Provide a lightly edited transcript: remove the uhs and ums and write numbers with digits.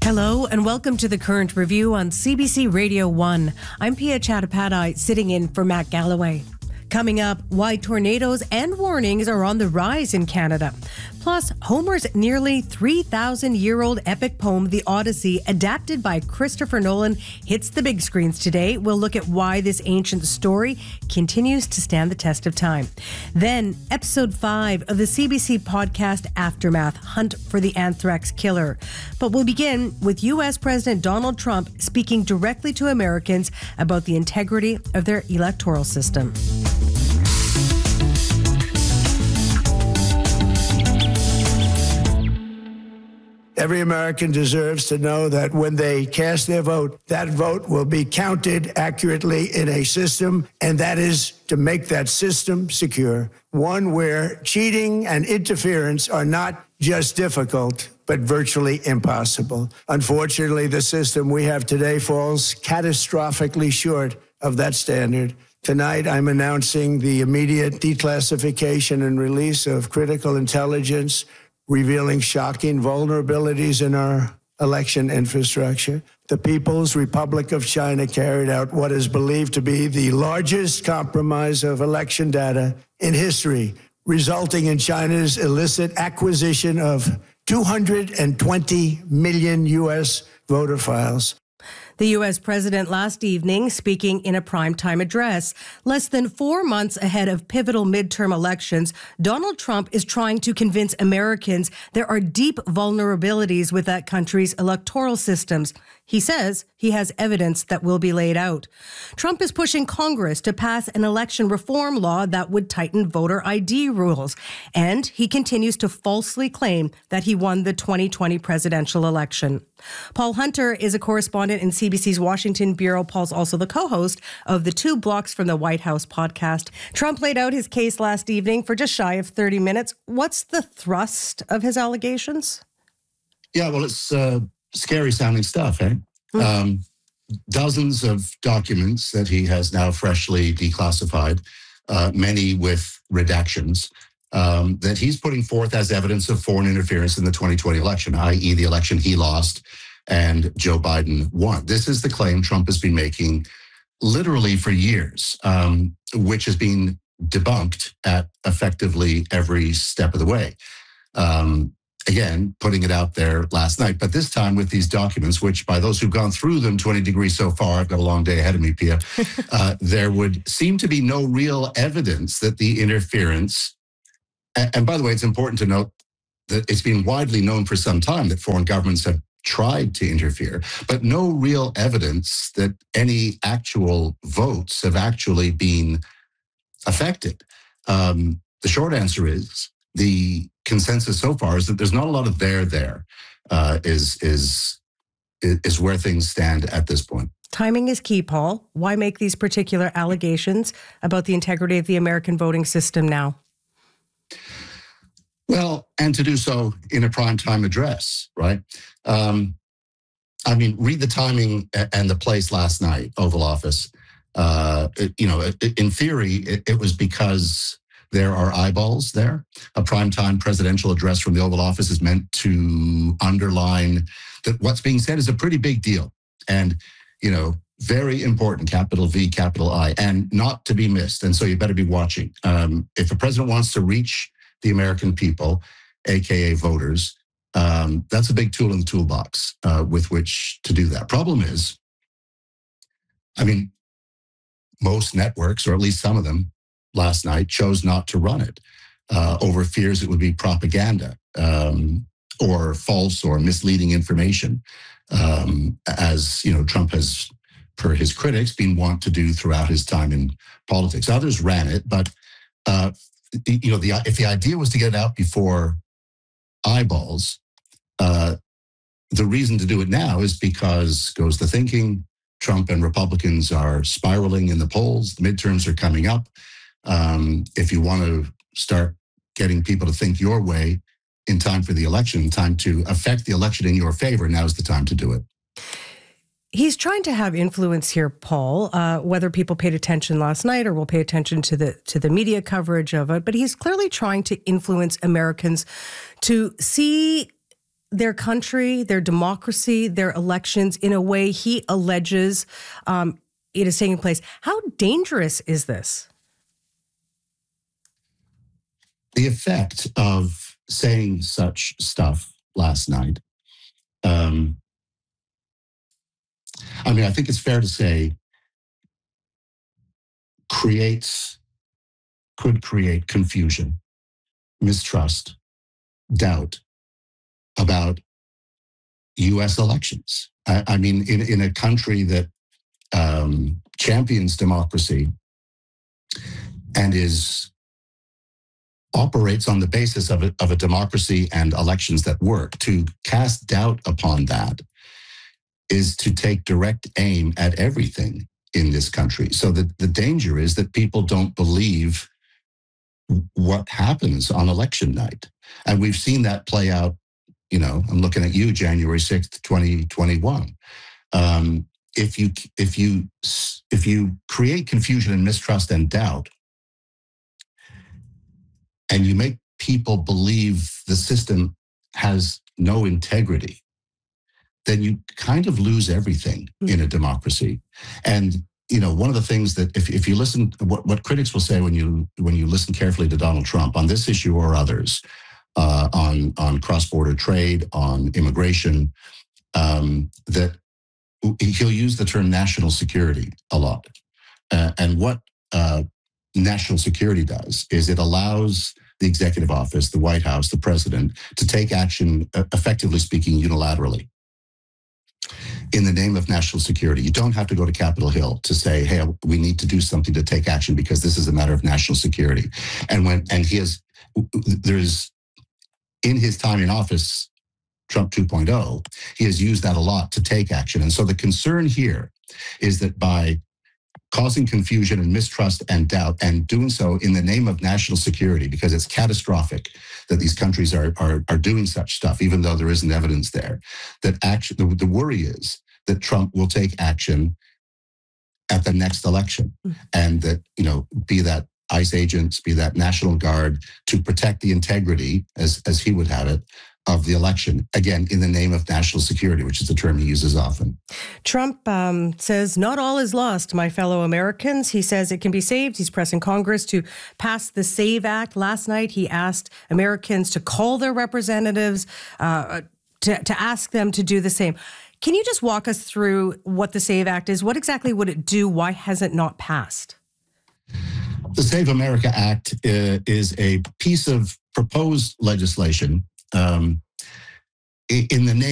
Hello and welcome to the Current Review on CBC Radio 1. I'm Pia Chattopadhyay, sitting in for Matt Galloway. Coming up, why tornadoes and warnings are on the rise in Canada. Plus, Homer's nearly 3,000-year-old epic poem, The Odyssey, adapted by Christopher Nolan, hits the big screens today. We'll look at why this ancient story continues to stand the test of time. Then, episode 5 of the CBC podcast Aftermath, Hunt for the Anthrax Killer. But we'll begin with U.S. President Donald Trump speaking directly to Americans about the integrity of their electoral system. Every American deserves to know that when they cast their vote, that vote will be counted accurately in a system, and that is to make that system secure, one where cheating and interference are not just difficult, but virtually impossible. Unfortunately, the system we have today falls catastrophically short of that standard. Tonight, I'm announcing the immediate declassification and release of critical intelligence revealing shocking vulnerabilities in our election infrastructure. The People's Republic of China carried out what is believed to be the largest compromise of election data in history, resulting in China's illicit acquisition of 220 million U.S. voter files. The U.S. president last evening speaking in a primetime address. Less than 4 months ahead of pivotal midterm elections, Donald Trump is trying to convince Americans there are deep vulnerabilities with that country's electoral systems. He says he has evidence that will be laid out. Trump is pushing Congress to pass an election reform law that would tighten voter ID rules. And he continues to falsely claim that he won the 2020 presidential election. Paul Hunter is a correspondent in CBC's Washington Bureau. Paul's also the co-host of the 2 Blocks from the White House podcast. Trump laid out his case last evening for just shy of 30 minutes. What's the thrust of his allegations? Yeah, well, it's scary sounding stuff, eh? Dozens of documents that he has now freshly declassified, many with redactions, that he's putting forth as evidence of foreign interference in the 2020 election, i.e. the election he lost and Joe Biden won. This is the claim Trump has been making literally for years, which has been debunked at effectively every step of the way. Again, putting it out there last night, but this time with these documents, which by those who've gone through them 20 degrees so far, I've got a long day ahead of me, Pia, there would seem to be no real evidence that the interference, and by the way, it's important to note that it's been widely known for some time that foreign governments have tried to interfere, but no real evidence that any actual votes have actually been affected. The short answer is, the consensus so far is that there's not a lot of there is where things stand at this point. Timing is key, Paul. Why make these particular allegations about the integrity of the American voting system now? Well, and to do so in a primetime address, right? Read the timing and the place last night, Oval Office. In theory, it was because there are eyeballs there. A primetime presidential address from the Oval Office is meant to underline that what's being said is a pretty big deal and, very important, capital V, capital I, and not to be missed. And so you better be watching. If a president wants to reach the American people, AKA voters, that's a big tool in the toolbox with which to do that. Problem is, most networks, or at least some of them, last night chose not to run it over fears it would be propaganda or false or misleading information, as Trump has, per his critics, been wont to do throughout his time in politics. Others ran it, but if the idea was to get it out before eyeballs, the reason to do it now is because, goes the thinking, Trump and Republicans are spiraling in the polls. The midterms are coming up. If you want to start getting people to think your way in time for the election, time to affect the election in your favor, now's the time to do it. He's trying to have influence here, Paul, whether people paid attention last night or will pay attention to the media coverage of it. But he's clearly trying to influence Americans to see their country, their democracy, their elections in a way he alleges it is taking place. How dangerous is this? The effect of saying such stuff last night, I think it's fair to say, could create confusion, mistrust, doubt about U.S. elections. In a country that champions democracy and operates on the basis of a democracy and elections that work, to cast doubt upon that is to take direct aim at everything in this country. So the danger is that people don't believe what happens on election night. And we've seen that play out, I'm looking at you, January 6th, 2021. If you create confusion and mistrust and doubt, and you make people believe the system has no integrity, then you kind of lose everything in a democracy. And one of the things that if you listen, what critics will say when you listen carefully to Donald Trump on this issue or others, on cross-border trade, on immigration, that he'll use the term national security a lot. And what national security does is it allows the executive office, the White House, the president to take action, effectively speaking, unilaterally in the name of national security. You don't have to go to Capitol Hill to say, hey, we need to do something to take action because this is a matter of national security. And there's in his time in office, Trump 2.0, he has used that a lot to take action. And so the concern here is that by causing confusion and mistrust and doubt, and doing so in the name of national security, because it's catastrophic that these countries are doing such stuff, even though there isn't evidence there, that the worry is that Trump will take action at the next election, and that, be that ICE agents, be that National Guard, to protect the integrity, as he would have it, of the election, again, in the name of national security, which is the term he uses often. Trump says, not all is lost, my fellow Americans. He says it can be saved. He's pressing Congress to pass the SAVE Act. Last night, he asked Americans to call their representatives, to ask them to do the same. Can you just walk us through what the SAVE Act is? What exactly would it do? Why has it not passed? The Save America Act is a piece of proposed legislation in the name